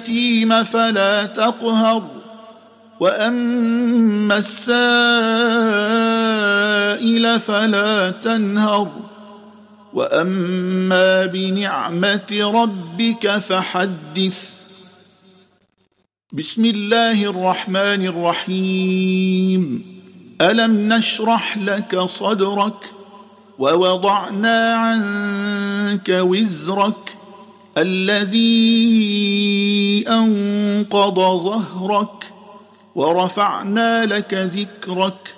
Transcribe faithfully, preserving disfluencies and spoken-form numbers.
اليتيم فلا تقهر وأما السائل فلا تنهر وأما بنعمة ربك فحدث. بسم الله الرحمن الرحيم. ألم نشرح لك صدرك ووضعنا عنك وزرك الذي أنقض ظهرك ورفعنا لك ذكرك